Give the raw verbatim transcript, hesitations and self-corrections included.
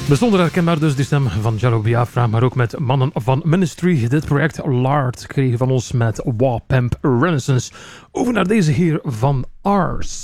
Bijzonder herkenbaar dus de stem van Jello Biafra, maar ook met mannen van Ministry. Dit project Lard kregen van ons met Wapamp Renaissance. Over naar deze heer van Ars.